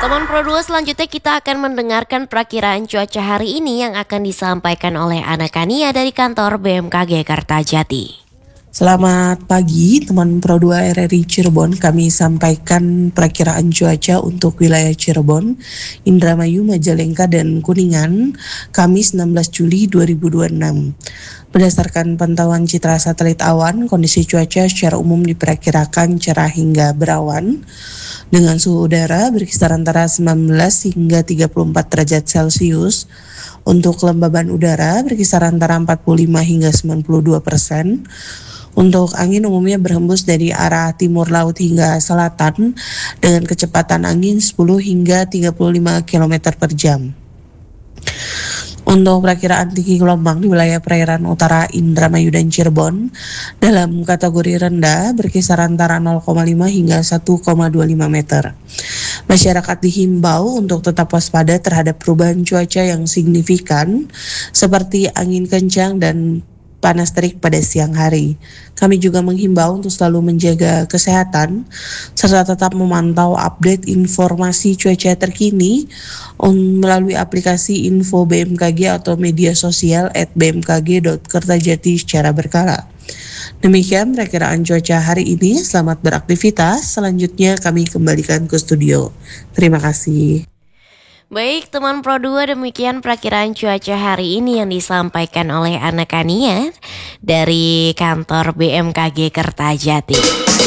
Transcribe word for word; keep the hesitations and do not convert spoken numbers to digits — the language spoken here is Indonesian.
Teman Pro dua, selanjutnya kita akan mendengarkan perakiraan cuaca hari ini yang akan disampaikan oleh Ana Kania dari kantor B M K G Kertajati. Selamat pagi teman Pro dua R R I Cirebon, kami sampaikan perakiraan cuaca untuk wilayah Cirebon, Indramayu, Majalengka, dan Kuningan, Kamis enam belas Juli dua ribu dua puluh enam. Berdasarkan pantauan citra satelit awan, kondisi cuaca secara umum diperkirakan cerah hingga berawan, dengan suhu udara berkisar antara sembilan belas hingga tiga puluh empat derajat Celcius. Untuk kelembaban udara berkisar antara empat puluh lima hingga sembilan puluh dua persen. Untuk angin umumnya berhembus dari arah timur laut hingga selatan dengan kecepatan angin sepuluh hingga tiga puluh lima kilometer per jam. Untuk perakiraan tinggi gelombang di wilayah perairan utara Indramayu dan Cirebon dalam kategori rendah berkisar antara nol koma lima hingga satu koma dua lima meter. Masyarakat dihimbau untuk tetap waspada terhadap perubahan cuaca yang signifikan seperti angin kencang dan panas terik pada siang hari. Kami juga menghimbau untuk selalu menjaga kesehatan serta tetap memantau update informasi cuaca terkini melalui aplikasi info B M K G atau media sosial at b m k g dot kertajati secara berkala. Demikian perakiraan cuaca hari ini. Selamat beraktivitas. Selanjutnya kami kembalikan ke studio. Terima kasih. Baik teman Pro dua, demikian perakiraan cuaca hari ini yang disampaikan oleh Ana Kania dari kantor B M K G Kertajati.